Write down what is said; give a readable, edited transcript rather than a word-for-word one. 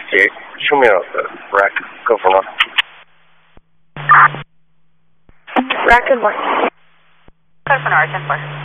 58, show me a rack. Go for one. Rack and one. Go for an R, 10-4.